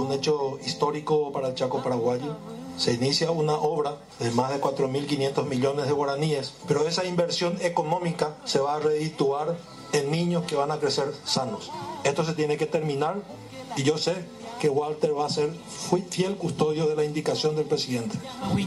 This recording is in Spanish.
un hecho histórico para el Chaco paraguayo. Se inicia una obra de más de 4.500 millones de guaraníes, pero esa inversión económica se va a redituar en niños que van a crecer sanos. Esto se tiene que terminar y yo sé que Walter va a ser fiel custodio de la indicación del presidente.